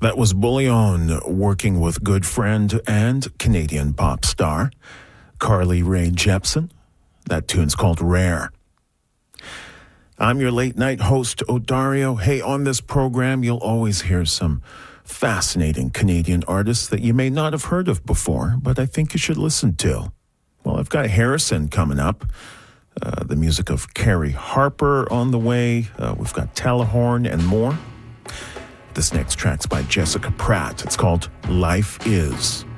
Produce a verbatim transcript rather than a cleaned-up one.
That was Bullion working with good friend and Canadian pop star Carly Rae Jepsen. That tune's called Rare. I'm your late night host, Odario. Hey, on this program, you'll always hear some fascinating Canadian artists that you may not have heard of before, but I think you should listen to. Well, I've got Harrison coming up. Uh, the music of Carrie Harper on the way. Uh, we've got Telehorn and more. This next track's by Jessica Pratt. It's called Life Is.